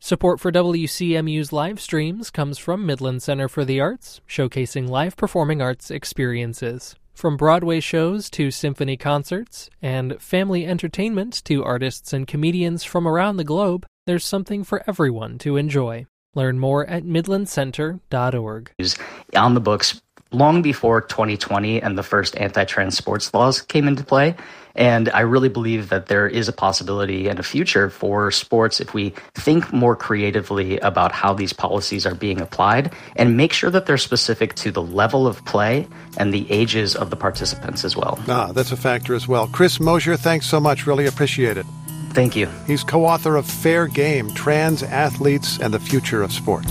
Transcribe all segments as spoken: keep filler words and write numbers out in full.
Support for W C M U's live streams comes from Midland Center for the Arts, showcasing live performing arts experiences. From Broadway shows to symphony concerts, and family entertainment to artists and comedians from around the globe, there's something for everyone to enjoy. Learn more at midland center dot org. On the books long before twenty twenty and the first anti-trans sports laws came into play. And I really believe that there is a possibility and a future for sports if we think more creatively about how these policies are being applied and make sure that they're specific to the level of play and the ages of the participants as well. Ah, that's a factor as well. Chris Mosier, thanks so much. Really appreciate it. Thank you. He's co-author of Fair Game, Trans Athletes and the Future of Sports.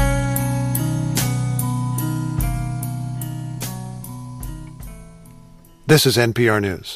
This is N P R News.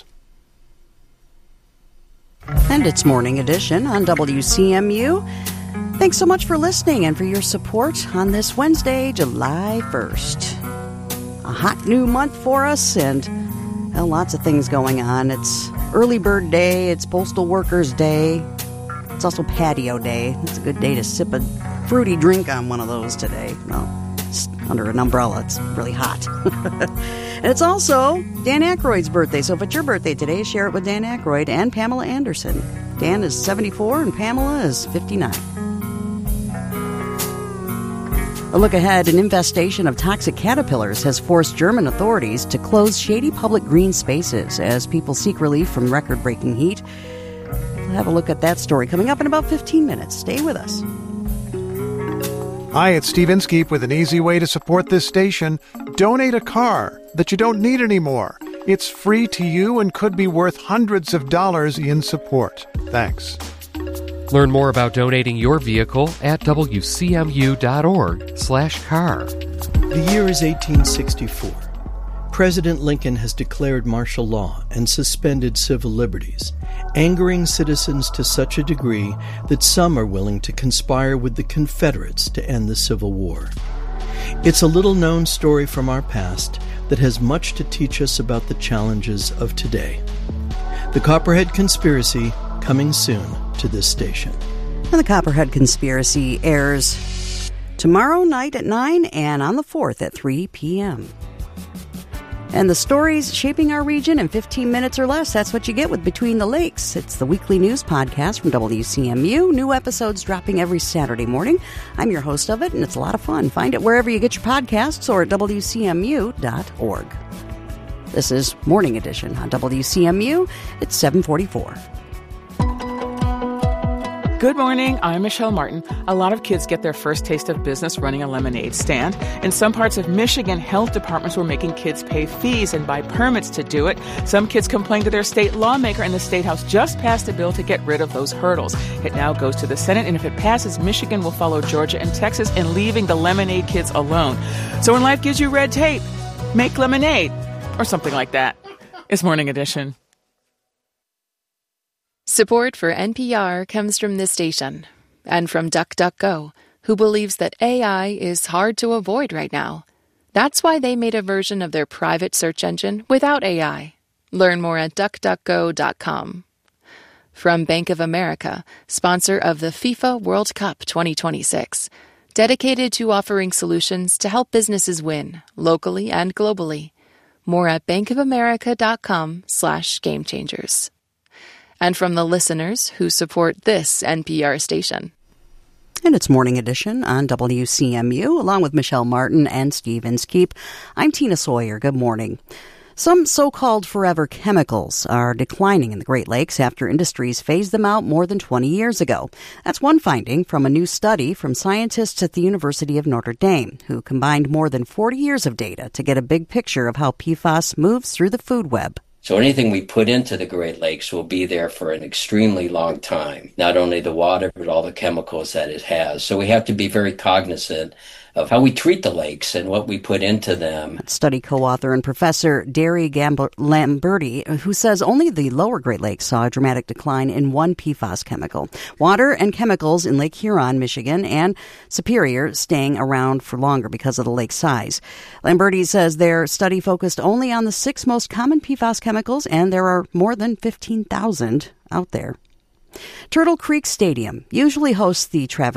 And it's Morning Edition on W C M U. Thanks so much for listening and for your support on this Wednesday, July first. A hot new month for us and well, lots of things going on. It's Early Bird Day, it's Postal Workers Day, it's also Patio Day. It's a good day to sip a fruity drink on one of those today. Well, it's under an umbrella, it's really hot. And it's also Dan Aykroyd's birthday, so if it's your birthday today, share it with Dan Aykroyd and Pamela Anderson. Dan is seventy-four and Pamela is fifty-nine. A look ahead, an infestation of toxic caterpillars has forced German authorities to close shady public green spaces as people seek relief from record-breaking heat. We'll have a look at that story coming up in about fifteen minutes. Stay with us. Hi, it's Steve Inskeep with an easy way to support this station. Donate a car that you don't need anymore. It's free to you and could be worth hundreds of dollars in support. Thanks. Learn more about donating your vehicle at W C M U dot org slash car. The year is eighteen sixty-four. President Lincoln has declared martial law and suspended civil liberties, angering citizens to such a degree that some are willing to conspire with the Confederates to end the Civil War. It's a little-known story from our past that has much to teach us about the challenges of today. The Copperhead Conspiracy, coming soon to this station. And the Copperhead Conspiracy airs tomorrow night at nine and on the fourth at three p.m. And the stories shaping our region in fifteen minutes or less, that's what you get with Between the Lakes. It's the weekly news podcast from W C M U. New episodes dropping every Saturday morning. I'm your host of it, and it's a lot of fun. Find it wherever you get your podcasts or at W C M U dot org. This is Morning Edition on W C M U. It's seven forty-four. Good morning, I'm Michelle Martin. A lot of kids get their first taste of business running a lemonade stand. In some parts of Michigan, health departments were making kids pay fees and buy permits to do it. Some kids complained to their state lawmaker, and the State House just passed a bill to get rid of those hurdles. It now goes to the Senate, and if it passes, Michigan will follow Georgia and Texas in leaving the lemonade kids alone. So when life gives you red tape, make lemonade, or something like that. It's Morning Edition. Support for N P R comes from this station and from DuckDuckGo, who believes that A I is hard to avoid right now. That's why they made a version of their private search engine without A I. Learn more at duck duck go dot com. From Bank of America, sponsor of the FIFA World Cup twenty twenty-six, dedicated to offering solutions to help businesses win, locally and globally. More at bankofamerica.com slash game changers. And from the listeners who support this N P R station. And it's Morning Edition on W C M U, along with Michelle Martin and Steve Inskeep. I'm Tina Sawyer. Good morning. Some so-called forever chemicals are declining in the Great Lakes after industries phased them out more than twenty years ago. That's one finding from a new study from scientists at the University of Notre Dame, who combined more than forty years of data to get a big picture of how P FAS moves through the food web. So anything we put into the Great Lakes will be there for an extremely long time, not only the water, but all the chemicals that it has. So we have to be very cognizant of how we treat the lakes and what we put into them. Study co-author and Professor Derry Gamb- Lamberti, who says only the lower Great Lakes saw a dramatic decline in one P FAS chemical. Water and chemicals in Lake Huron, Michigan, and Superior staying around for longer because of the lake size. Lamberti says their study focused only on the six most common P FAS chemicals, and there are more than fifteen thousand out there. Turtle Creek Stadium usually hosts the Traverse